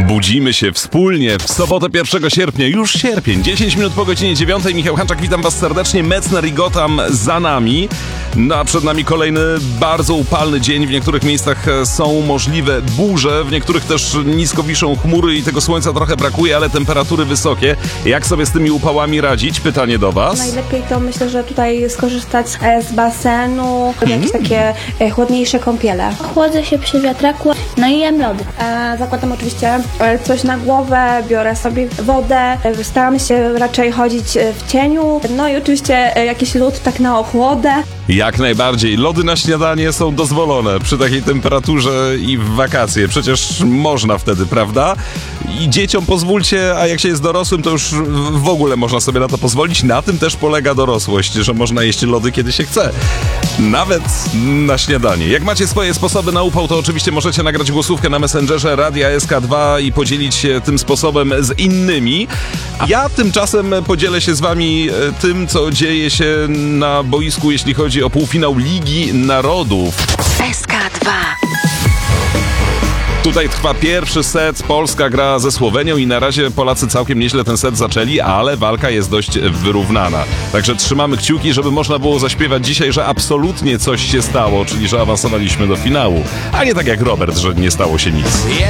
Budzimy się wspólnie w sobotę 1 sierpnia, już sierpień, 10 minut po godzinie 9. Michał Hanczak, witam was serdecznie, Metzner i Gotham za nami. No a przed nami kolejny bardzo upalny dzień, w niektórych miejscach są możliwe burze, w niektórych też nisko wiszą chmury i tego słońca trochę brakuje, ale temperatury wysokie. Jak sobie z tymi upałami radzić? Pytanie do was. Najlepiej to myślę, że tutaj skorzystać z basenu, jakieś takie chłodniejsze kąpiele. Chłodzę się przy wiatraku, no i jem lody. Zakładam oczywiście coś na głowę, biorę sobie wodę, staram się raczej chodzić w cieniu, no i oczywiście jakiś lód tak na ochłodę. Jak najbardziej. Lody na śniadanie są dozwolone przy takiej temperaturze i w wakacje. Przecież można wtedy, prawda? I dzieciom pozwólcie, a jak się jest dorosłym, to już w ogóle można sobie na to pozwolić. Na tym też polega dorosłość, że można jeść lody, kiedy się chce. Nawet na śniadanie. Jak macie swoje sposoby na upał, to oczywiście możecie nagrać głosówkę na Messengerze Radia SK2 i podzielić się tym sposobem z innymi. Ja tymczasem podzielę się z wami tym, co dzieje się na boisku, jeśli chodzi o półfinał Ligi Narodów. SK2. Tutaj trwa pierwszy set, Polska gra ze Słowenią i na razie Polacy całkiem nieźle ten set zaczęli, ale walka jest dość wyrównana. Także trzymamy kciuki, żeby można było zaśpiewać dzisiaj, że absolutnie coś się stało, czyli że awansowaliśmy do finału. A nie tak jak Robert, że nie stało się nic.